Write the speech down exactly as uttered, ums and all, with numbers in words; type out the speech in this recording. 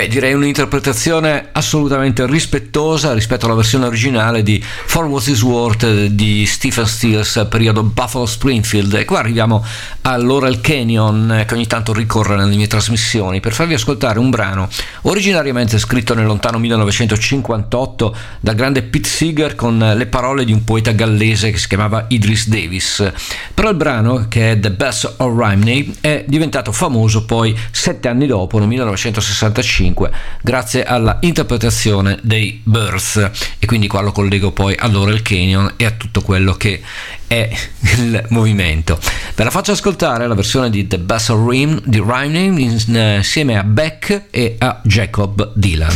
Beh, direi un'interpretazione assolutamente rispettosa rispetto alla versione originale di For What It's Worth di Stephen Stills, periodo Buffalo Springfield. E qua arriviamo a Laurel Canyon, che ogni tanto ricorre nelle mie trasmissioni, per farvi ascoltare un brano originariamente scritto nel lontano millenovecentocinquantotto dal grande Pete Seeger con le parole di un poeta gallese che si chiamava Idris Davis. Però il brano, che è The Best of Rhymney, è diventato famoso poi sette anni dopo, nel millenovecentosessantacinque, grazie alla interpretazione dei Birds, e quindi qua lo collego poi a Laurel Canyon e a tutto quello che è il movimento. Ve la faccio ascoltare la versione di The Best of Rhyme di Rhymney insieme a Beck e a Jacob Dylan.